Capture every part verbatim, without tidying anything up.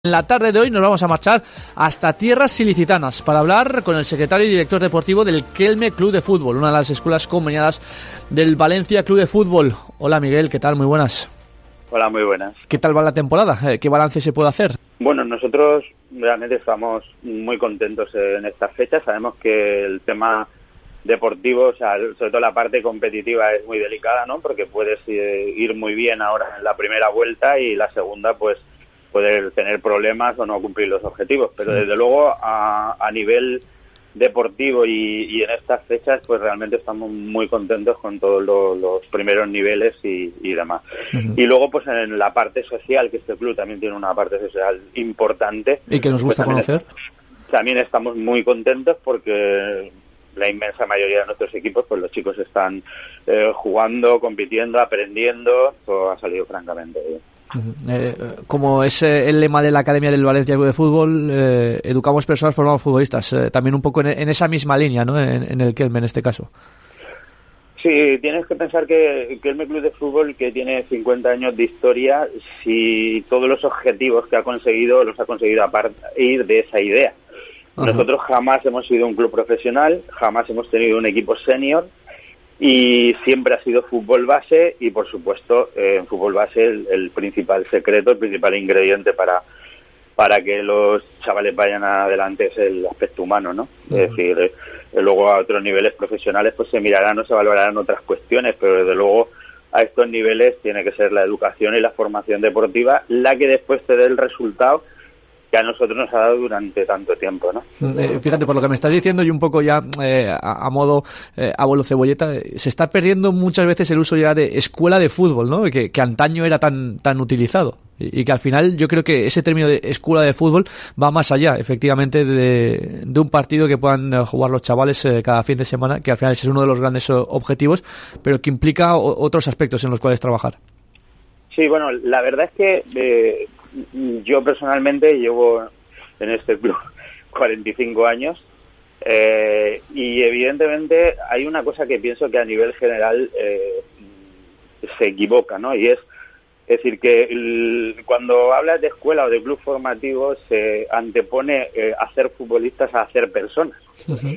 En la tarde de hoy nos vamos a marchar hasta tierras ilicitanas para hablar con el secretario y director deportivo del Kelme Club de Fútbol, una de las escuelas conveniadas del Valencia Club de Fútbol. Hola Miguel, ¿qué tal? Muy buenas. Hola, muy buenas. ¿Qué tal va la temporada? ¿Qué balance se puede hacer? Bueno, nosotros realmente estamos muy contentos en estas fechas. Sabemos que el tema deportivo, o sea, sobre todo la parte competitiva es muy delicada, ¿no? Porque puedes ir muy bien ahora en la primera vuelta y la segunda, pues, poder tener problemas o no cumplir los objetivos. Pero desde luego a, a nivel deportivo y, y en estas fechas, pues realmente estamos muy contentos con todos los, los primeros niveles y, y demás. Uh-huh. Y luego, pues en la parte social, que este club también tiene una parte social importante. Y que nos gusta pues, conocer. También, también estamos muy contentos porque la inmensa mayoría de nuestros equipos, pues los chicos están eh, jugando, compitiendo, aprendiendo. Todo ha salido francamente bien. Eh, como es eh, el lema de la Academia del Valencia Club de Fútbol, eh, educamos personas, formamos futbolistas, eh, también un poco en, en esa misma línea, ¿no? En, en el Kelme en este caso. Sí, tienes que pensar que el Kelme Club de Fútbol, que tiene cincuenta años de historia, si todos los objetivos que ha conseguido los ha conseguido a partir de esa idea. Ajá. Nosotros jamás hemos sido un club profesional, jamás hemos tenido un equipo senior, y siempre ha sido fútbol base y, por supuesto, eh, en fútbol base el, el principal secreto, el principal ingrediente para para que los chavales vayan adelante es el aspecto humano, ¿no? Uh-huh. Es decir, eh, luego a otros niveles profesionales pues se mirarán o se valorarán otras cuestiones, pero desde luego a estos niveles tiene que ser la educación y la formación deportiva la que después te dé el resultado que a nosotros nos ha dado durante tanto tiempo, ¿no? Eh, fíjate, por lo que me estás diciendo y un poco ya eh, a, a modo eh, abuelo cebolleta, eh, se está perdiendo muchas veces el uso ya de escuela de fútbol, ¿no? Que, que antaño era tan tan utilizado y, y que al final yo creo que ese término de escuela de fútbol va más allá, efectivamente, de, de un partido que puedan jugar los chavales eh, cada fin de semana, que al final ese es uno de los grandes objetivos, pero que implica o, otros aspectos en los cuales trabajar. Sí, bueno, la verdad es que eh, yo personalmente llevo en este club cuarenta y cinco años eh, y evidentemente hay una cosa que pienso que a nivel general eh, se equivoca, ¿no? Y es, es decir, que el, cuando hablas de escuela o de club formativo se antepone eh, hacer futbolistas a hacer personas. Uh-huh.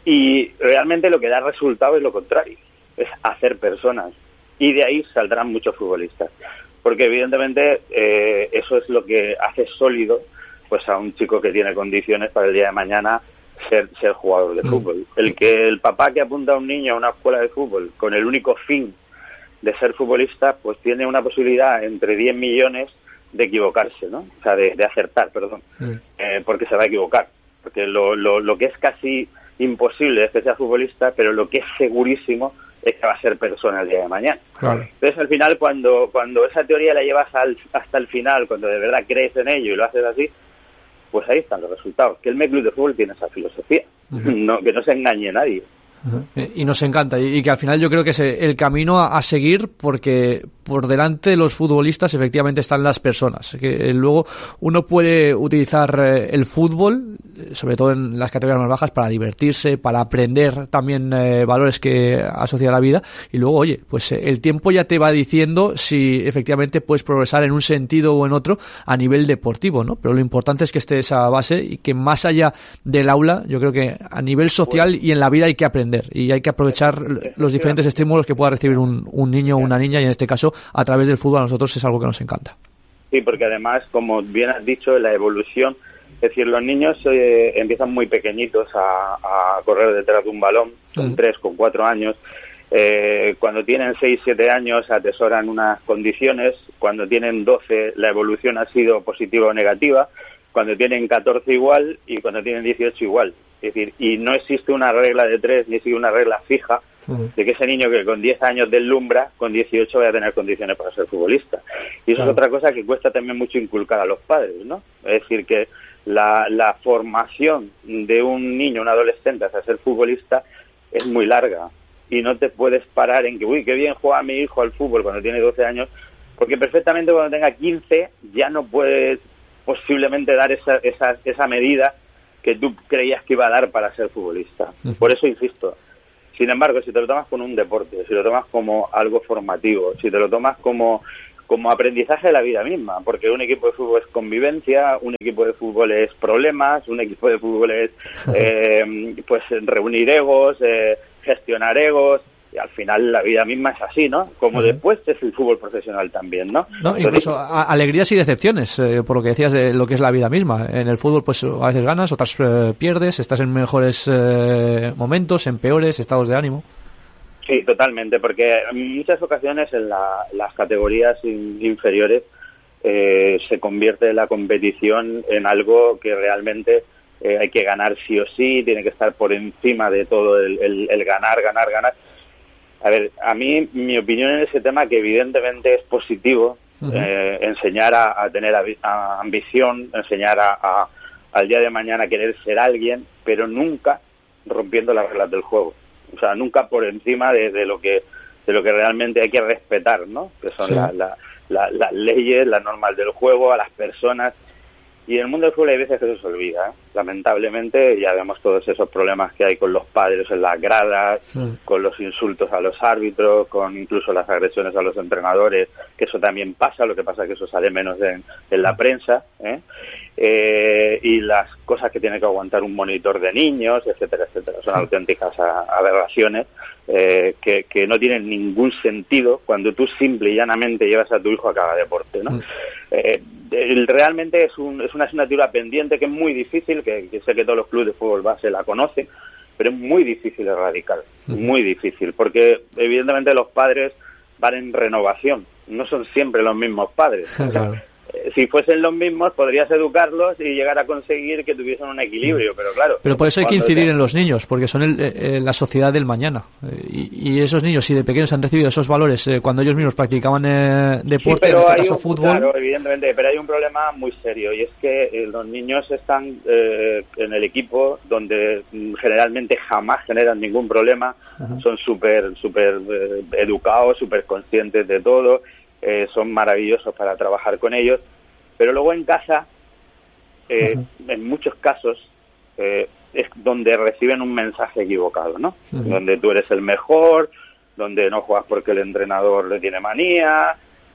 Y realmente lo que da resultado es lo contrario, es hacer personas. Y de ahí saldrán muchos futbolistas. Porque evidentemente eh, eso es lo que hace sólido pues a un chico que tiene condiciones para el día de mañana ser ser jugador de fútbol. El que el papá que apunta a un niño a una escuela de fútbol con el único fin de ser futbolista, pues tiene una posibilidad entre diez millones de equivocarse, ¿no? O sea, de, de acertar, perdón. Sí. Eh, porque se va a equivocar. Porque lo, lo, lo que es casi imposible es que sea futbolista, pero lo que es segurísimo es que va a ser persona el día de mañana. Claro. Entonces, al final, cuando cuando esa teoría la llevas al, hasta el final, cuando de verdad crees en ello y lo haces así, pues ahí están los resultados. Que el Kelme Club de Fútbol tiene esa filosofía. Uh-huh. No, que no se engañe nadie. Uh-huh. Y nos encanta, y que al final yo creo que es el camino a, a seguir, porque por delante de los futbolistas efectivamente están las personas, que luego uno puede utilizar el fútbol, sobre todo en las categorías más bajas, para divertirse, para aprender también eh, valores que asocia a la vida, y luego, oye, pues el tiempo ya te va diciendo si efectivamente puedes progresar en un sentido o en otro a nivel deportivo, ¿no? Pero lo importante es que esté esa base y que más allá del aula, yo creo que a nivel social y en la vida hay que aprender y hay que aprovechar los diferentes estímulos que pueda recibir un, un niño o una niña, y en este caso a través del fútbol a nosotros es algo que nos encanta. Sí, porque además, como bien has dicho, la evolución, es decir, los niños eh, empiezan muy pequeñitos a, a correr detrás de un balón, son tres, uh-huh. con cuatro años, eh, cuando tienen seis, siete años atesoran unas condiciones, cuando tienen doce la evolución ha sido positiva o negativa, cuando tienen catorce igual y cuando tienen dieciocho igual. Es decir, y no existe una regla de tres ni existe una regla fija uh-huh. de que ese niño que con diez años deslumbra, con dieciocho vaya a tener condiciones para ser futbolista. Y eso claro. es otra cosa que cuesta también mucho inculcar a los padres, ¿no? Es decir, que la, la formación de un niño, un adolescente hacia ser futbolista es muy larga y no te puedes parar en que, uy, qué bien juega mi hijo al fútbol cuando tiene doce años, porque perfectamente cuando tenga quince ya no puedes posiblemente dar esa, esa, esa medida que tú creías que iba a dar para ser futbolista. Por eso insisto. Sin embargo, si te lo tomas como un deporte, si lo tomas como algo formativo, si te lo tomas como como aprendizaje de la vida misma, porque un equipo de fútbol es convivencia, un equipo de fútbol es problemas, un equipo de fútbol es eh, pues reunir egos, eh, gestionar egos, y al final la vida misma es así, ¿no? Como uh-huh. después es el fútbol profesional también, ¿no? No, Entonces, incluso a- alegrías y decepciones, eh, por lo que decías de lo que es la vida misma. En el fútbol pues a veces ganas, otras eh, pierdes, estás en mejores eh, momentos, en peores estados de ánimo. Sí, totalmente, porque en muchas ocasiones en la, las categorías in, inferiores eh, se convierte la competición en algo que realmente eh, hay que ganar sí o sí, tiene que estar por encima de todo el, el, el ganar, ganar, ganar. A ver, a mí mi opinión en ese tema, que evidentemente es positivo, uh-huh. eh, enseñar a, a tener a, a ambición, enseñar a, a al día de mañana querer ser alguien, pero nunca rompiendo las reglas del juego. O sea, nunca por encima de, de lo que de lo que realmente hay que respetar, ¿no? Que son sí. la, la, la, las leyes, las normas del juego, a las personas. Y en el mundo del fútbol hay veces que eso se olvida, ¿eh? Lamentablemente ya vemos todos esos problemas que hay con los padres en las gradas, sí. con los insultos a los árbitros, con incluso las agresiones a los entrenadores, que eso también pasa, lo que pasa es que eso sale menos en, en la prensa, ¿eh? Eh, y las cosas que tiene que aguantar un monitor de niños, etcétera, etcétera. Son auténticas aberraciones eh, que, que no tienen ningún sentido cuando tú simple y llanamente llevas a tu hijo a cada deporte, ¿no? Mm. Eh, realmente es, un, es una asignatura pendiente que es muy difícil, que, que sé que todos los clubes de fútbol base la conocen, pero es muy difícil erradicar, mm. muy difícil, porque evidentemente los padres van en renovación, no son siempre los mismos padres. Claro. Si fuesen los mismos, podrías educarlos y llegar a conseguir que tuviesen un equilibrio, pero claro... Pero por eso hay que incidir te... en los niños, porque son el, eh, la sociedad del mañana. Eh, y, y esos niños, si de pequeños han recibido esos valores eh, cuando ellos mismos practicaban eh, deporte, sí, en este caso un, fútbol... Claro, evidentemente, pero hay un problema muy serio, y es que eh, los niños están eh, en el equipo donde generalmente jamás generan ningún problema, uh-huh. son súper súper eh, educados, súper conscientes de todo... Eh, son maravillosos para trabajar con ellos, pero luego en casa, eh, uh-huh. en muchos casos, eh, es donde reciben un mensaje equivocado, ¿no? Uh-huh. Donde tú eres el mejor, donde no juegas porque el entrenador le tiene manía,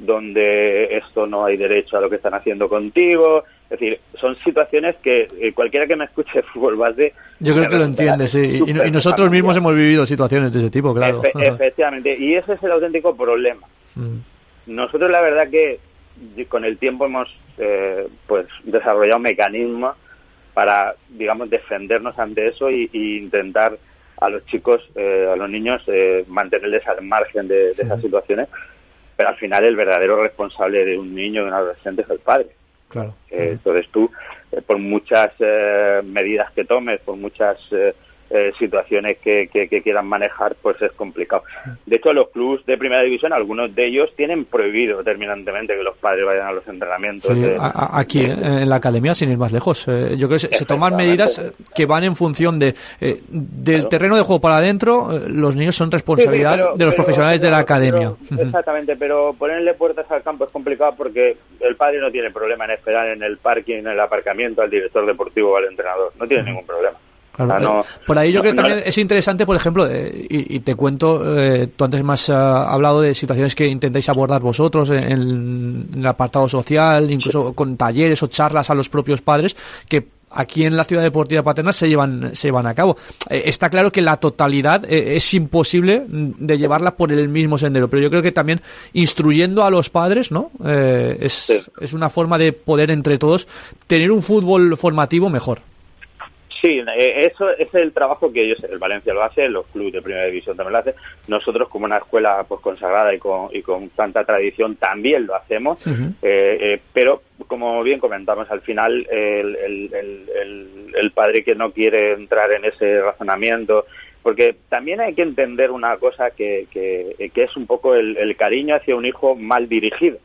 donde esto no hay derecho a lo que están haciendo contigo. Es decir, son situaciones que eh, cualquiera que me escuche de fútbol base... Yo creo que lo entiende, sí. Y, y nosotros mismos hemos vivido situaciones de ese tipo, claro. Efe, efectivamente, y ese es el auténtico problema. Uh-huh. Nosotros la verdad que con el tiempo hemos eh, pues desarrollado mecanismos para, digamos, defendernos ante eso y, y intentar a los chicos, eh, a los niños, eh, mantenerles al margen de, de sí. esas situaciones, pero al final el verdadero responsable de un niño, de un adolescente, es el padre. Claro. Eh, entonces tú, eh, por muchas eh, medidas que tomes, por muchas... Eh, Eh, situaciones que, que, que quieran manejar, pues es complicado. De hecho, los clubes de primera división, algunos de ellos tienen prohibido terminantemente que los padres vayan a los entrenamientos. Sí, de, a, aquí, de, en la academia, sin ir más lejos. Eh, yo creo que se, se toman medidas que van en función de eh, del claro. terreno de juego para adentro. Eh, los niños son responsabilidad sí, sí, pero, de los pero, profesionales pero, de la academia. Pero, exactamente, pero ponerle puertas al campo es complicado porque el padre no tiene problema en esperar en el parking, en el aparcamiento al director deportivo o al entrenador. No tiene uh-huh. ningún problema. Claro, no, por ahí yo no, creo que no, también es interesante, por ejemplo, eh, y, y te cuento, eh, tú antes me has uh, hablado de situaciones que intentáis abordar vosotros en, en el apartado social, incluso sí. con talleres o charlas a los propios padres, que aquí en la Ciudad Deportiva Paterna se llevan se llevan a cabo. Eh, está claro que la totalidad eh, es imposible de llevarla por el mismo sendero, pero yo creo que también instruyendo a los padres, ¿no? Eh, es, sí. es una forma de poder entre todos tener un fútbol formativo mejor. Sí, eso es el trabajo que ellos, el Valencia lo hace, los clubes de primera división también lo hacen. Nosotros, como una escuela pues consagrada y con, y con tanta tradición, también lo hacemos. Uh-huh. eh, eh, pero, como bien comentamos, al final el, el, el, el, el padre que no quiere entrar en ese razonamiento, porque también hay que entender una cosa que, que, que es un poco el, el cariño hacia un hijo mal dirigido.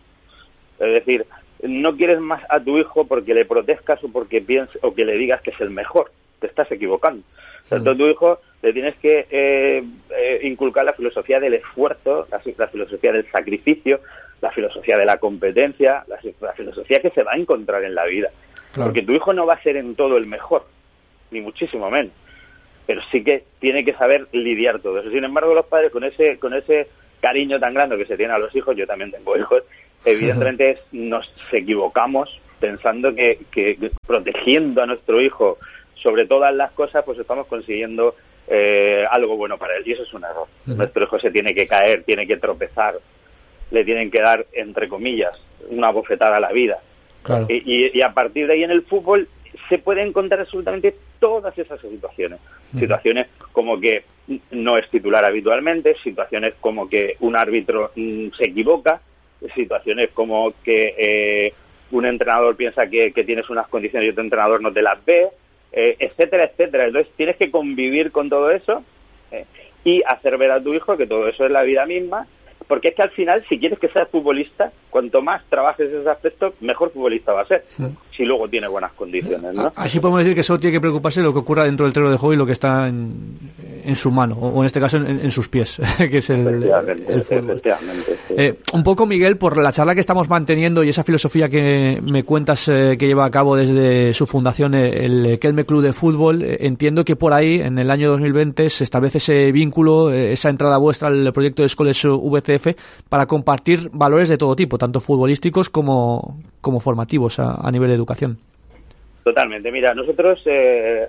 Es decir, no quieres más a tu hijo porque le protejas o porque pienses o que le digas que es el mejor. Te estás equivocando. O sea, a tu hijo le tienes que eh, eh, inculcar la filosofía del esfuerzo, la, la filosofía del sacrificio, la filosofía de la competencia, la, la filosofía que se va a encontrar en la vida. Claro. Porque tu hijo no va a ser en todo el mejor, ni muchísimo menos. Pero sí que tiene que saber lidiar todo eso. Sin embargo, los padres con ese con ese cariño tan grande que se tiene a los hijos, yo también tengo hijos, evidentemente nos equivocamos pensando que, que protegiendo a nuestro hijo sobre todas las cosas, pues estamos consiguiendo eh, algo bueno para él, y eso es un error. Uh-huh. Nuestro hijo se tiene que caer, tiene que tropezar, le tienen que dar, entre comillas, una bofetada a la vida. Claro. Y, y, y a partir de ahí en el fútbol se puede encontrar absolutamente todas esas situaciones. Uh-huh. Situaciones como que no es titular habitualmente, situaciones como que un árbitro mm, se equivoca, situaciones como que eh, un entrenador piensa que, que tienes unas condiciones y otro entrenador no te las ve, eh, etcétera, etcétera. Entonces tienes que convivir con todo eso eh, y hacer ver a tu hijo que todo eso es la vida misma, porque es que al final, si quieres que seas futbolista, cuanto más trabajes ese aspecto, mejor futbolista va a ser, sí. Si luego tiene buenas condiciones, ¿no? Así podemos decir que solo tiene que preocuparse de lo que ocurra dentro del terreno de juego y lo que está en, en su mano, o en este caso en, en sus pies, que es el, el fútbol. Sí. Eh, un poco, Miguel, por la charla que estamos manteniendo y esa filosofía que me cuentas eh, que lleva a cabo desde su fundación, el Kelme Club de Fútbol, eh, entiendo que por ahí, en el año dos mil veinte, se establece ese vínculo, eh, esa entrada vuestra al proyecto de Escoles V C F para compartir valores de todo tipo, tanto futbolísticos como, como formativos a, a nivel de educación. Totalmente. Mira, nosotros eh,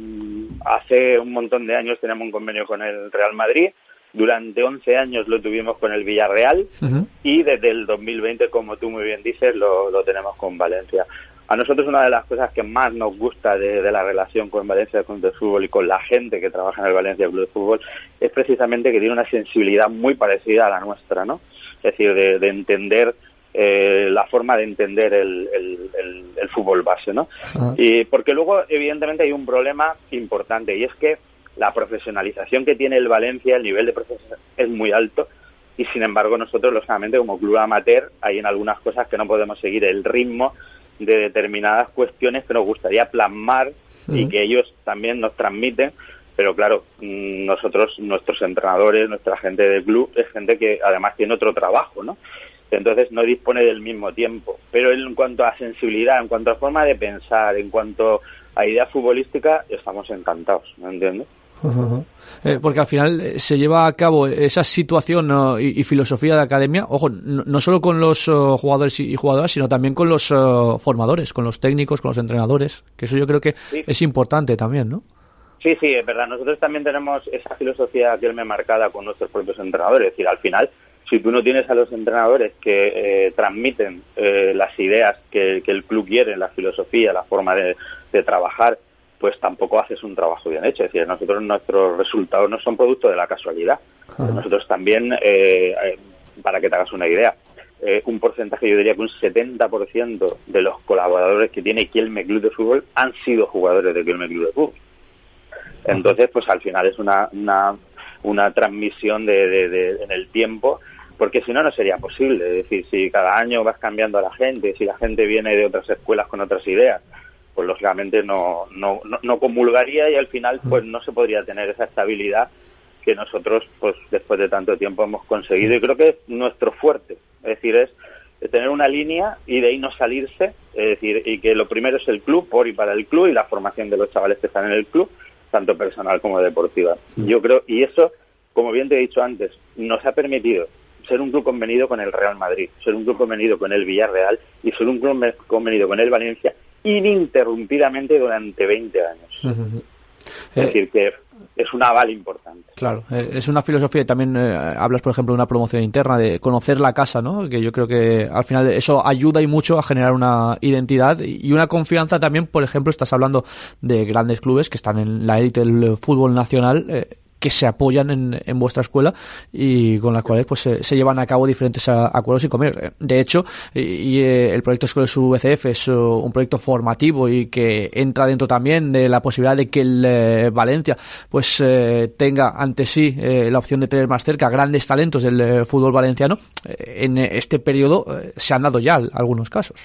hace un montón de años tenemos un convenio con el Real Madrid, durante once años lo tuvimos con el Villarreal uh-huh. y desde el dos mil veinte, como tú muy bien dices, lo, lo tenemos con Valencia. A nosotros una de las cosas que más nos gusta de, de la relación con Valencia Club de Fútbol y con la gente que trabaja en el Valencia Club de Fútbol es precisamente que tiene una sensibilidad muy parecida a la nuestra, ¿no? Es decir, de, de entender eh, la forma de entender el, el, el, el fútbol base, ¿no? Uh-huh. Y porque luego, evidentemente, hay un problema importante, y es que la profesionalización que tiene el Valencia, el nivel de profesionalización es muy alto, y sin embargo nosotros, lógicamente, como club amateur, hay en algunas cosas que no podemos seguir el ritmo de determinadas cuestiones que nos gustaría plasmar uh-huh. y que ellos también nos transmiten, pero claro, nosotros, nuestros entrenadores, nuestra gente del club, es gente que además tiene otro trabajo, ¿no? Entonces no dispone del mismo tiempo. Pero en cuanto a sensibilidad, en cuanto a forma de pensar, en cuanto a idea futbolística, estamos encantados, ¿me entiendes? Uh-huh. Eh, porque al final se lleva a cabo esa situación ¿no? y, y filosofía de academia, ojo, no, no solo con los uh, jugadores y jugadoras, sino también con los uh, formadores, con los técnicos, con los entrenadores, que eso yo creo que sí. es importante también, ¿no? Sí, sí, es verdad. Nosotros también tenemos esa filosofía que él me marcada con nuestros propios entrenadores. Es decir, al final, si tú no tienes a los entrenadores que eh, transmiten eh, las ideas que, que el club quiere, la filosofía, la forma de, de trabajar, pues tampoco haces un trabajo bien hecho. Es decir, nosotros, nuestros resultados no son producto de la casualidad. Uh-huh. Nosotros también, eh, eh, para que te hagas una idea, eh, un porcentaje, yo diría que un setenta por ciento de los colaboradores que tiene Kelme Club de Fútbol han sido jugadores de Kelme Club de Fútbol. Entonces, pues al final es una una, una transmisión de, de, de, en el tiempo, porque si no, no sería posible. Es decir, si cada año vas cambiando a la gente, si la gente viene de otras escuelas con otras ideas, pues lógicamente no, no, no, no comulgaría y al final pues no se podría tener esa estabilidad que nosotros pues después de tanto tiempo hemos conseguido, y creo que es nuestro fuerte. Es decir, es tener una línea y de ahí no salirse, es decir, y que lo primero es el club, por y para el club, y la formación de los chavales que están en el club, tanto personal como deportiva. Yo creo, y eso, como bien te he dicho antes, nos ha permitido ser un club convenido con el Real Madrid, ser un club convenido con el Villarreal y ser un club convenido con el Valencia ininterrumpidamente durante veinte años. Uh-huh. Es eh, decir, que es un aval importante. Claro, eh, es una filosofía. También eh, hablas, por ejemplo, de una promoción interna, de conocer la casa, ¿no? Que yo creo que al final eso ayuda y mucho a generar una identidad y una confianza también. Por ejemplo, estás hablando de grandes clubes que están en la élite del fútbol nacional, eh, que se apoyan en, en vuestra escuela y con las cuales pues se, se llevan a cabo diferentes a, acuerdos y comer. De hecho, y, y eh, el proyecto Escoles V C F es uh, un proyecto formativo y que entra dentro también de la posibilidad de que el eh, Valencia pues eh, tenga ante sí eh, la opción de tener más cerca grandes talentos del eh, fútbol valenciano. Eh, en este periodo eh, se han dado ya algunos casos.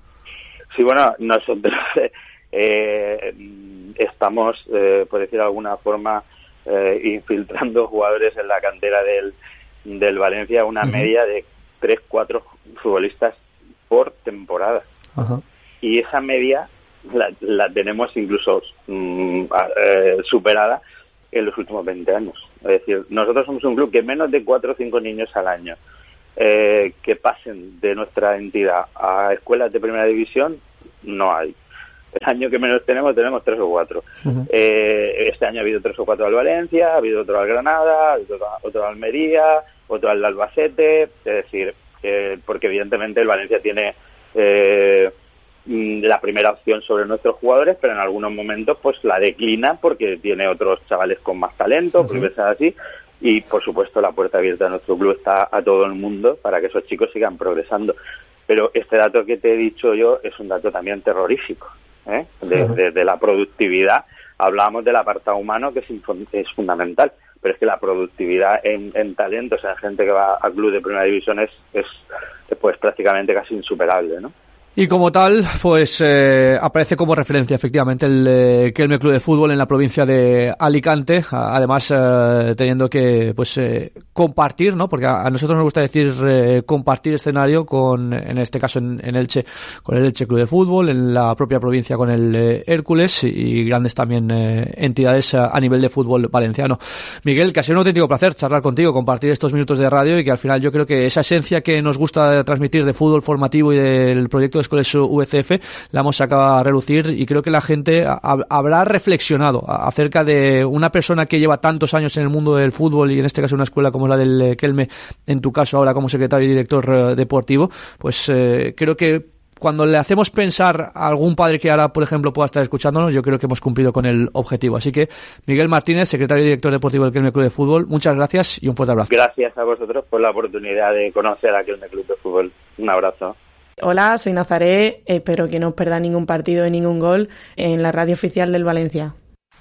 Sí, bueno, nosotros eh, estamos, eh, por decir de alguna forma, Eh, infiltrando jugadores en la cantera del, del Valencia, una uh-huh. media de tres cuatro futbolistas por temporada. Uh-huh. Y esa media la, la tenemos incluso mm, eh, superada en los últimos veinte años. Es decir, nosotros somos un club que menos de cuatro o cinco niños al año eh, que pasen de nuestra entidad a escuelas de primera división, no hay. El año que menos tenemos, tenemos tres o cuatro. Uh-huh. Eh, este año ha habido tres o cuatro al Valencia, ha habido otro al Granada, otro, otro al Almería, otro al Albacete, es decir, eh, porque evidentemente el Valencia tiene eh, la primera opción sobre nuestros jugadores, pero en algunos momentos pues la declina porque tiene otros chavales con más talento, uh-huh. porque es así, y por supuesto la puerta abierta de nuestro club está a todo el mundo para que esos chicos sigan progresando. Pero este dato que te he dicho yo es un dato también terrorífico. ¿Eh? De, de, de la productividad. Hablábamos del apartado humano, que es, es fundamental, pero es que la productividad en, en talento, o sea, gente que va a club de primera división es, es pues prácticamente casi insuperable, ¿no? Y como tal, pues eh, aparece como referencia efectivamente el eh, Kelme Club de Fútbol en la provincia de Alicante, además eh, teniendo que pues eh, compartir, ¿no? Porque a, a nosotros nos gusta decir eh, compartir escenario con, en este caso en, en Elche, con el Elche Club de Fútbol, en la propia provincia con el eh, Hércules y, y grandes también eh, entidades a, a nivel de fútbol valenciano. Miguel, que ha sido un auténtico placer charlar contigo, compartir estos minutos de radio y que al final yo creo que esa esencia que nos gusta transmitir de fútbol formativo y del proyecto de Escoles U C F la hemos sacado a relucir y creo que la gente ha, habrá reflexionado acerca de una persona que lleva tantos años en el mundo del fútbol y en este caso una escuela como la del Kelme, en tu caso ahora como secretario y director uh, deportivo, pues eh, creo que cuando le hacemos pensar a algún padre que ahora, por ejemplo, pueda estar escuchándonos, yo creo que hemos cumplido con el objetivo. Así que, Miguel Martínez, secretario y director deportivo del Kelme Club de Fútbol, muchas gracias y un fuerte abrazo. Gracias a vosotros por la oportunidad de conocer a Kelme Club de Fútbol. Un abrazo. Hola, soy Nazaré, espero que no os perdáis ningún partido y ningún gol en la radio oficial del Valencia.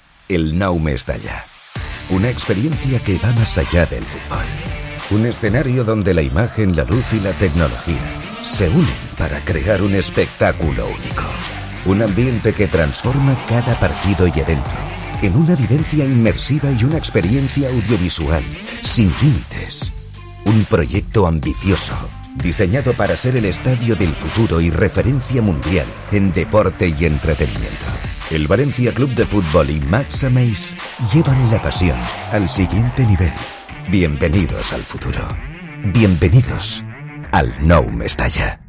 El Nou Mestalla, una experiencia que va más allá del fútbol. Un escenario donde la imagen, la luz y la tecnología se unen para crear un espectáculo único. Un ambiente que transforma cada partido y evento en una vivencia inmersiva y una experiencia audiovisual sin límites. Un proyecto ambicioso, diseñado para ser el estadio del futuro y referencia mundial en deporte y entretenimiento. El Valencia Club de Fútbol y Max Ameis llevan la pasión al siguiente nivel. Bienvenidos al futuro. Bienvenidos al Nou Mestalla.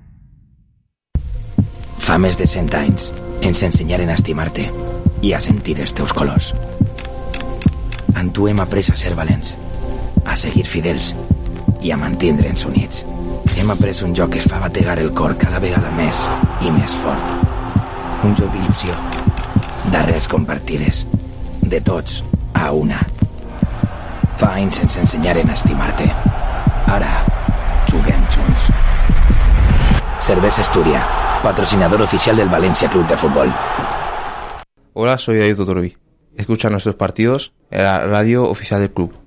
Fa més de cent anys ens ensenyaren a estimar-te i a sentir els teus colors. En tu hem après a ser valents, a seguir fidels i a mantindre'ns units. Hem après un joc que fa bategar el cor cada vegada més i més fort. Un joc d'il·lusió, d'arrels compartides, de tots a una. Fa anys ens ensenyaren a estimar-te. Ara, juguem junts. Cervesa Asturias, patrocinador oficial del Valencia Club de Fútbol. Hola, soy David Otorbi. Escucha nuestros partidos en la radio oficial del club.